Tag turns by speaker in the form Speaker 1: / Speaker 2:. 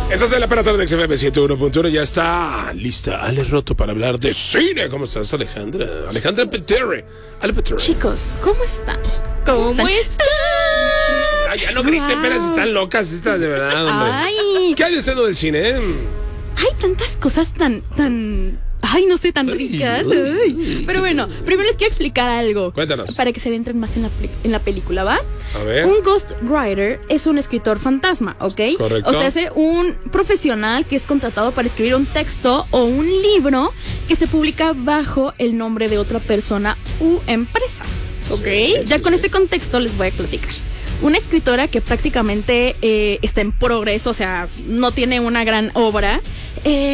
Speaker 1: Esa es la tarde de XFM 101.1. Ya está lista Ale Roto para hablar de cine. ¿Cómo estás, Alejandra? Alejandra Petere.
Speaker 2: Chicos, ¿cómo están? ¿Cómo están?
Speaker 1: Ay, ya no griten, pero están locas estas, de verdad, hombre.
Speaker 2: Ay.
Speaker 1: ¿Qué hay de esceno del cine?
Speaker 2: Hay tantas cosas tan no sé, tan ricas. Ay. Pero bueno, primero les quiero explicar algo.
Speaker 1: Cuéntanos.
Speaker 2: Para que se adentren más en la película, ¿va?
Speaker 1: A ver.
Speaker 2: Un ghostwriter es un escritor fantasma, ¿ok?
Speaker 1: Correcto.
Speaker 2: O sea, es un profesional que es contratado para escribir un texto o un libro que se publica bajo el nombre de otra persona u empresa, ¿ok? Ya con este contexto les voy a platicar. Una escritora que prácticamente está en progreso, o sea, no tiene una gran obra,